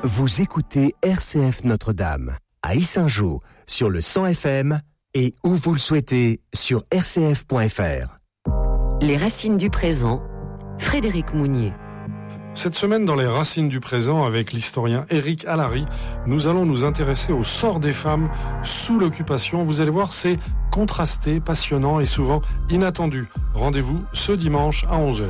Vous écoutez RCF Notre-Dame à Yssingeaux sur le 100 FM et où vous le souhaitez sur rcf.fr. Les racines du présent, Frédéric Mounier. Cette semaine, dans les racines du présent, avec l'historien Éric Allary, nous allons nous intéresser au sort des femmes sous l'occupation. Vous allez voir, c'est contrasté, passionnant et souvent inattendu. Rendez-vous ce dimanche à 11h.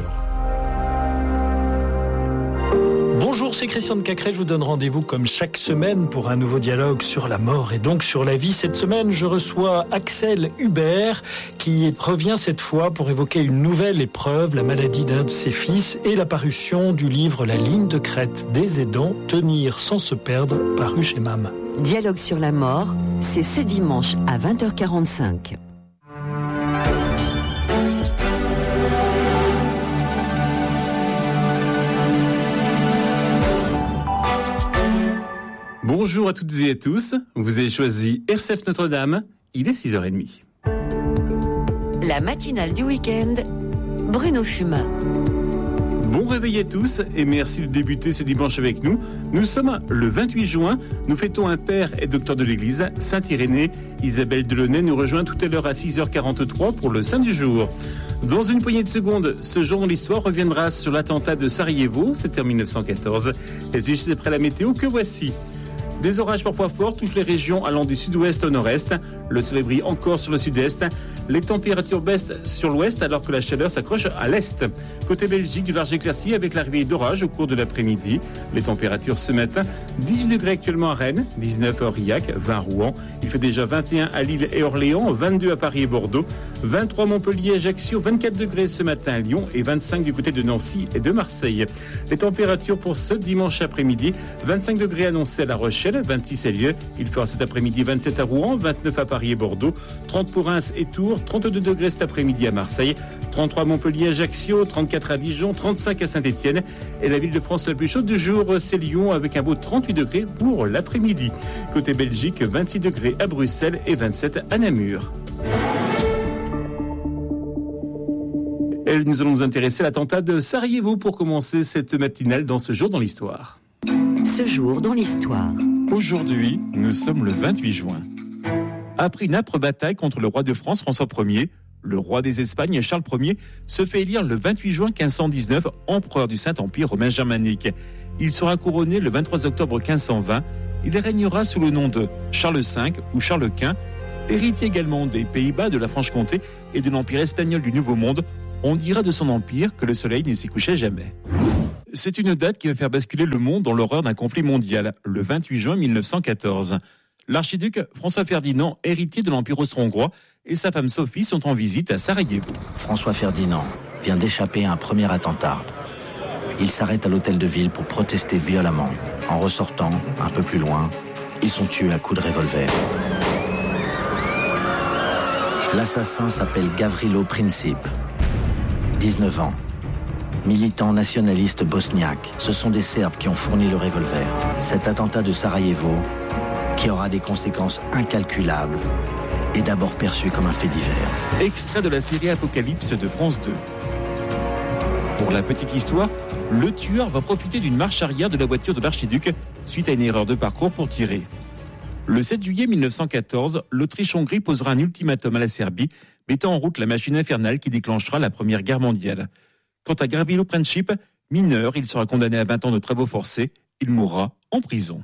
Bonjour, c'est Christian de Cacré, je vous donne rendez-vous comme chaque semaine pour un nouveau dialogue sur la mort et donc sur la vie. Cette semaine, je reçois Axel Hubert qui revient cette fois pour évoquer une nouvelle épreuve, la maladie d'un de ses fils et la parution du livre La ligne de crête des aidants, tenir sans se perdre, paru chez MAM. Dialogue sur la mort, c'est ce dimanche à 20h45. Bonjour à toutes et à tous, vous avez choisi RCF Notre-Dame, il est 6h30. La matinale du week-end, Bruno Fumat. Bon réveil à tous et merci de débuter ce dimanche avec nous. Nous sommes le 28 juin, nous fêtons un père et docteur de l'église, Saint-Irénée. Isabelle Delaunay nous rejoint tout à l'heure à 6h43 pour le Saint du jour. Dans une poignée de secondes, ce jour dans l'histoire reviendra sur l'attentat de Sarajevo, c'était en 1914. Et juste après la météo que voici. Des orages parfois forts touchent les régions allant du sud-ouest au nord-est. Le soleil brille encore sur le sud-est. Les températures baissent sur l'ouest alors que la chaleur s'accroche à l'est. Côté Belgique, du large éclairci avec l'arrivée d'orages au cours de l'après-midi. Les températures ce matin, 18 degrés actuellement à Rennes, 19 à Aurillac, 20 à Rouen. Il fait déjà 21 à Lille et Orléans, 22 à Paris et Bordeaux, 23 à Montpellier et Ajaccio, 24 degrés ce matin à Lyon et 25 du côté de Nancy et de Marseille. Les températures pour ce dimanche après-midi, 25 degrés annoncés à La Rochelle, 26 à Lille. Il fera cet après-midi 27 à Rouen, 29 à Paris et Bordeaux, 30 pour Reims et Tours, 32 degrés cet après-midi à Marseille, 33 à Montpellier, Ajaccio, 34 à Dijon, 35 à Saint-Étienne. Et la ville de France la plus chaude du jour, c'est Lyon avec un beau 38 degrés pour l'après-midi. Côté Belgique, 26 degrés à Bruxelles et 27 à Namur. Et nous allons nous intéresser à l'attentat de Sarajevo pour commencer cette matinale dans ce jour dans l'histoire. Ce jour dans l'histoire. Aujourd'hui, nous sommes le 28 juin. Après une âpre bataille contre le roi de France François Ier, le roi des Espagnes Charles Ier se fait élire le 28 juin 1519 empereur du Saint-Empire romain germanique. Il sera couronné le 23 octobre 1520. Il régnera sous le nom de Charles V ou Charles Quint, héritier également des Pays-Bas, de la Franche-Comté et de l'Empire espagnol du Nouveau Monde. On dira de son empire que le soleil ne s'y couchait jamais. C'est une date qui va faire basculer le monde dans l'horreur d'un conflit mondial, le 28 juin 1914. L'archiduc François-Ferdinand, héritier de l'Empire austro-hongrois, et sa femme Sophie sont en visite à Sarajevo. François-Ferdinand vient d'échapper à un premier attentat. Il s'arrête à l'hôtel de ville pour protester violemment. En ressortant, un peu plus loin, ils sont tués à coups de revolver. L'assassin s'appelle Gavrilo Princip, 19 ans. Militant nationaliste bosniaque, ce sont des Serbes qui ont fourni le revolver. Cet attentat de Sarajevo, qui aura des conséquences incalculables, est d'abord perçu comme un fait divers. Extrait de la série Apocalypse de France 2. Pour la petite histoire, le tueur va profiter d'une marche arrière de la voiture de l'archiduc suite à une erreur de parcours pour tirer. Le 7 juillet 1914, l'Autriche-Hongrie posera un ultimatum à la Serbie, mettant en route la machine infernale qui déclenchera la Première Guerre mondiale. Quant à Gavrilo Princip, mineur, il sera condamné à 20 ans de travaux forcés. Il mourra en prison.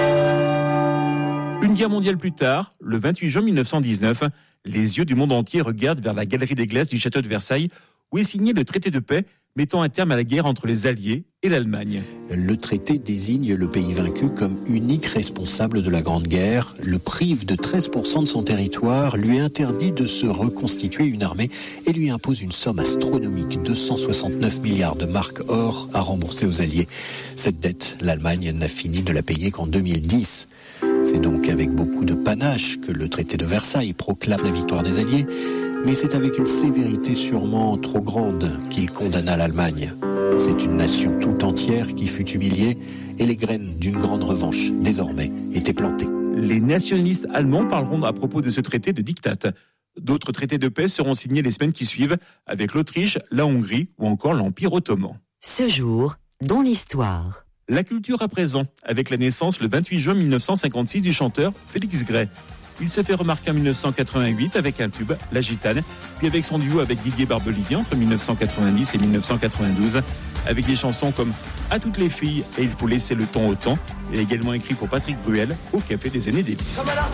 Une guerre mondiale plus tard, le 28 juin 1919, les yeux du monde entier regardent vers la galerie des glaces du château de Versailles, où est signé le traité de paix mettant un terme à la guerre entre les Alliés et l'Allemagne. Le traité désigne le pays vaincu comme unique responsable de la Grande Guerre, le prive de 13% de son territoire, lui interdit de se reconstituer une armée et lui impose une somme astronomique, 269 milliards de marks or à rembourser aux Alliés. Cette dette, l'Allemagne n'a fini de la payer qu'en 2010. C'est donc avec beaucoup de panache que le traité de Versailles proclame la victoire des Alliés, mais c'est avec une sévérité sûrement trop grande qu'il condamna l'Allemagne. C'est une nation tout entière qui fut humiliée et les graines d'une grande revanche, désormais, étaient plantées. Les nationalistes allemands parleront à propos de ce traité de diktat. D'autres traités de paix seront signés les semaines qui suivent avec l'Autriche, la Hongrie ou encore l'Empire ottoman. Ce jour, dans l'histoire. La culture à présent, avec la naissance le 28 juin 1956 du chanteur Félix Gray. Il se fait remarquer en 1988 avec un tube, La Gitane, puis avec son duo avec Didier Barbelivien entre 1990 et 1992, avec des chansons comme À toutes les filles et Il faut laisser le temps au temps, et également écrit pour Patrick Bruel au Café des Années Délices.